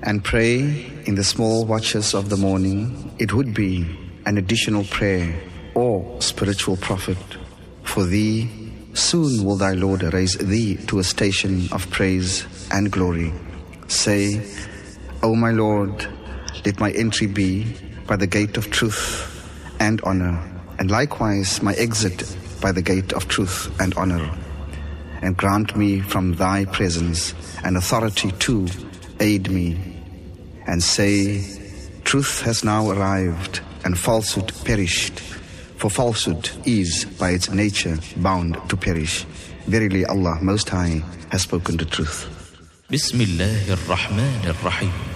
and pray in the small watches of the morning, it would be an additional prayer or spiritual profit. For thee, soon will thy Lord raise thee to a station of praise and glory. Say, O my Lord, let my entry be by the gate of truth and honor, and likewise my exit by the gate of truth and honor. And grant me from thy presence an authority to aid me, and say, truth has now arrived and falsehood perished, for falsehood is by its nature bound to perish. Verily Allah Most High has spoken the truth. Bismillahir Rahmanir Rahim.